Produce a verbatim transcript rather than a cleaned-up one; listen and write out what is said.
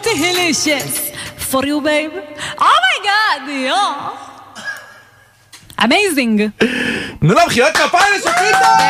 delicious for you, babe. Oh my God, yeah. Amazing. תנו לה מחיאות כפיים לשפיטה!